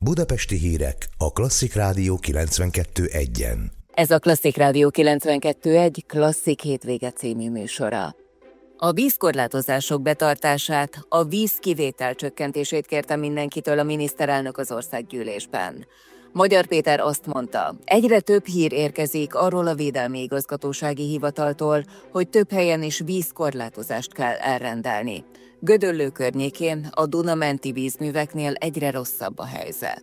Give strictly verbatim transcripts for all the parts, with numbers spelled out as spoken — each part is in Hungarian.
Budapesti hírek a Klasszik Rádió kilencvenkettő egyen. Ez a Klasszik Rádió kilencvenkettő egy Klasszik hétvége című műsora. A vízkorlátozások betartását, a vízkivétel csökkentését kérte mindenkitől a miniszterelnök az országgyűlésben. Magyar Péter azt mondta, egyre több hír érkezik arról a Védelmi Igazgatósági Hivataltól, hogy több helyen is vízkorlátozást kell elrendelni. Gödöllő környékén a Duna-menti vízműveknél egyre rosszabb a helyzet.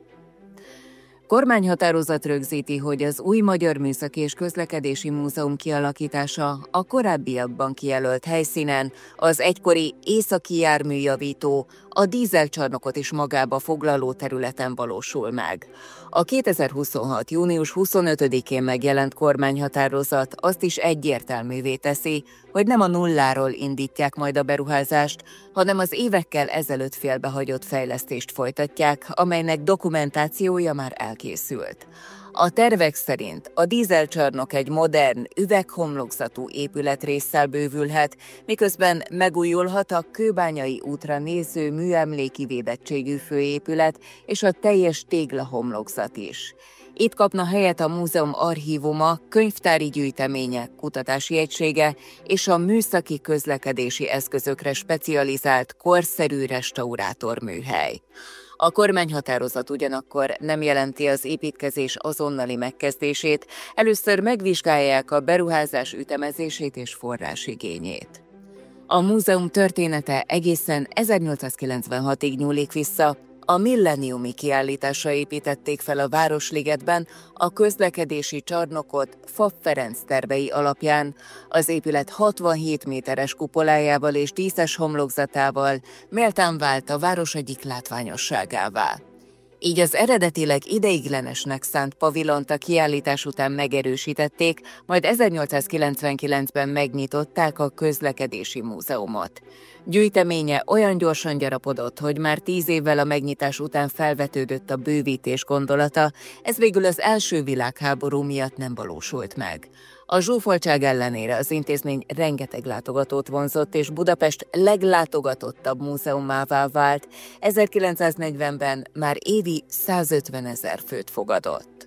Kormányhatározat rögzíti, hogy az új Magyar Műszaki és Közlekedési Múzeum kialakítása a korábbiakban kijelölt helyszínen, az egykori északi járműjavító, a dízelcsarnokot is magába foglaló területen valósul meg. A kétezer-huszonhat. június huszonötödikén megjelent kormányhatározat azt is egyértelművé teszi, hogy nem a nulláról indítják majd a beruházást, hanem az évekkel ezelőtt félbehagyott fejlesztést folytatják, amelynek dokumentációja már elkészült. A tervek szerint a dízelcsarnok egy modern, üveghomlokzatú épületrésszel bővülhet, miközben megújulhat a Kőbányai útra néző műemléki védettségű főépület és a teljes téglahomlokzat is. Itt kapna helyet a múzeum archívuma, könyvtári gyűjtemények, kutatási egysége és a műszaki közlekedési eszközökre specializált korszerű restaurátorműhely. A kormányhatározat ugyanakkor nem jelenti az építkezés azonnali megkezdését, először megvizsgálják a beruházás ütemezését és forrásigényét. A múzeum története egészen ezernyolcszázkilencvenhatig nyúlik vissza, a milleniumi kiállításra építették fel a Városligetben a közlekedési csarnokot Pfaff Ferenc tervei alapján, az épület hatvanhét méteres kupolájával és díszes homlokzatával méltán vált a város egyik látványosságává. Így az eredetileg ideiglenesnek szánt pavilont a kiállítás után megerősítették, majd ezernyolcszázkilencvenkilencben megnyitották a közlekedési múzeumot. Gyűjteménye olyan gyorsan gyarapodott, hogy már tíz évvel a megnyitás után felvetődött a bővítés gondolata, ez végül az első világháború miatt nem valósult meg. A zsúfoltság ellenére az intézmény rengeteg látogatót vonzott, és Budapest leglátogatottabb múzeumává vált, ezerkilencszáznegyvenben már évi százötvenezer főt fogadott.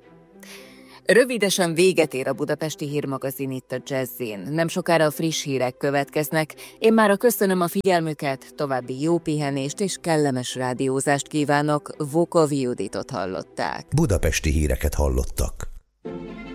Rövidesen véget ér a Budapesti Hírmagazin itt a Jazzin. Nem sokára a friss hírek következnek. Én mára köszönöm a figyelmüket, további jó pihenést és kellemes rádiózást kívánok. Vokov Juditot hallották. Budapesti híreket hallottak.